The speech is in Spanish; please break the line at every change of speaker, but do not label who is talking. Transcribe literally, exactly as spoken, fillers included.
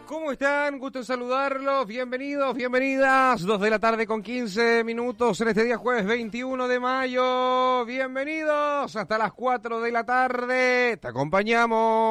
¿Cómo están? Gusto en saludarlos. Bienvenidos, bienvenidas. Dos de la tarde con quince minutos en este día jueves veintiuno de mayo. Bienvenidos hasta las cuatro de la tarde. Te acompañamos.